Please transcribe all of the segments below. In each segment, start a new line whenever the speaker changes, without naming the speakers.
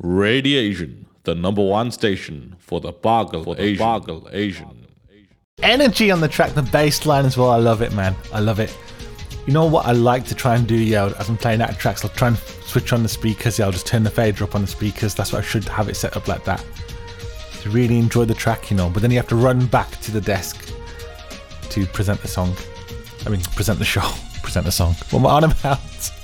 Radiation, the number one station for the Bargle Asian.
Energy on the track, the bass line as well. I love it, man. I love it. You know what I like to try and do, as I'm playing out tracks, I'll try and switch on the speakers. I'll just turn the fader up on the speakers. That's what I should have it set up like that to really enjoy the track, But then you have to run back to the desk to present the song. Present the show. Present the song. What am I on about?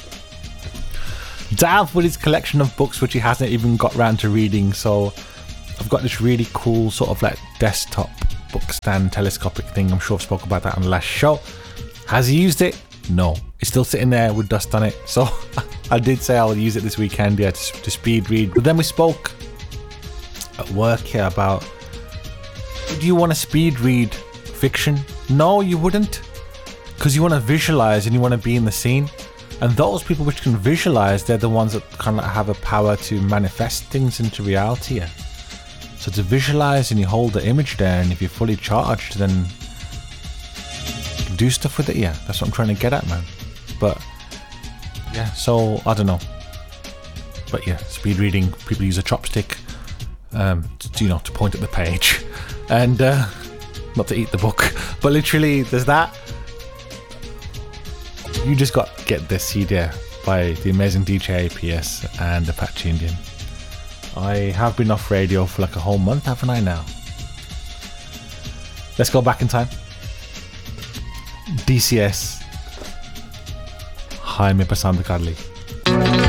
Dav with his collection of books, which he hasn't even got round to reading. So I've got this really cool sort of like desktop book stand telescopic thing. I'm sure I've spoken about that on the last show. Has he used it? No. It's still sitting there with dust on it. So I did say I'll use it this weekend, to speed read. But then we spoke at work here about, do you want to speed read fiction? No, you wouldn't. Because you want to visualize and you want to be in the scene. And those people which can visualize, they're the ones that kind of have a power to manifest things into reality. Yeah. So to visualize and you hold the image there, and if you're fully charged, then you can do stuff with it. Yeah, that's what I'm trying to get at, man. But yeah, so I don't know. But yeah, speed reading, people use a chopstick, to point at the page, and not to eat the book. But literally, there's that. You just got to get this CD by the amazing DJ APS and Apache Indian. I have been off radio for like a whole month, haven't I now? Let's go back in time. DCS. Hi, me pasando Carly.